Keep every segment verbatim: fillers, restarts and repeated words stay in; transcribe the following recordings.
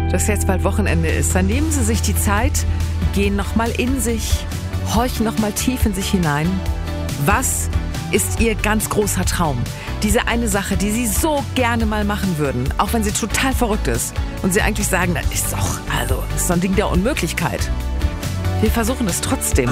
dass jetzt bald Wochenende ist, dann nehmen Sie sich die Zeit, gehen nochmal in sich, horchen nochmal tief in sich hinein. Was ist Ihr ganz großer Traum? Diese eine Sache, die Sie so gerne mal machen würden, auch wenn sie total verrückt ist. Und Sie eigentlich sagen, das ist doch, also, das ist so ein Ding der Unmöglichkeit. Wir versuchen es trotzdem.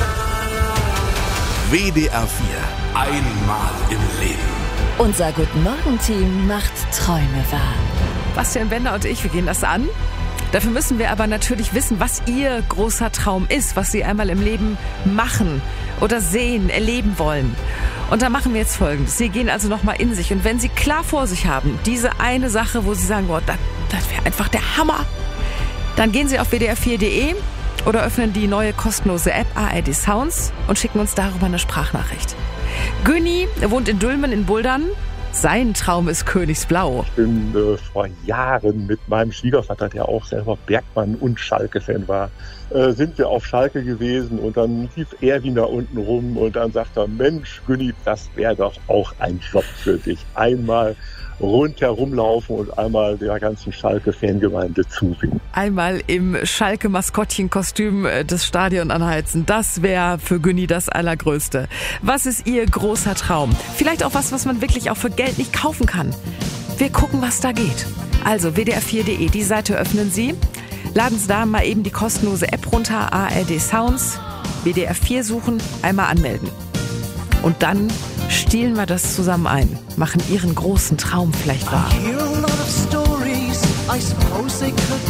W D R vier. Einmal im Leben. Unser Guten-Morgen-Team macht Träume wahr. Bastian Bender und ich, wir gehen das an. Dafür müssen wir aber natürlich wissen, was Ihr großer Traum ist, was Sie einmal im Leben machen oder sehen, erleben wollen. Und da machen wir jetzt Folgendes. Sie gehen also nochmal in sich. Und wenn Sie klar vor sich haben, diese eine Sache, wo Sie sagen, boah, das, das wäre einfach der Hammer, dann gehen Sie auf w d r vier punkt d e oder öffnen die neue kostenlose App A R D Sounds und schicken uns darüber eine Sprachnachricht. Günni wohnt in Dülmen in Buldern. Sein Traum ist Königsblau. Ich bin äh, vor Jahren mit meinem Schwiegervater, der auch selber Bergmann und Schalke-Fan war, äh, sind wir auf Schalke gewesen und dann lief Erwin da unten rum und dann sagt er, Mensch, Günni, das wäre doch auch ein Job für dich. Einmal rundherum laufen und einmal der ganzen Schalke-Fangemeinde zuwinken. Einmal im Schalke-Maskottchenkostüm das Stadion anheizen. Das wäre für Günni das Allergrößte. Was ist Ihr großer Traum? Vielleicht auch was, was man wirklich auch für Geld nicht kaufen kann. Wir gucken, was da geht. Also w d r vier punkt d e, die Seite öffnen Sie. Laden Sie da mal eben die kostenlose App runter, A R D Sounds, W D R vier suchen, einmal anmelden. Und dann stielen wir das zusammen ein, machen Ihren großen Traum vielleicht wahr.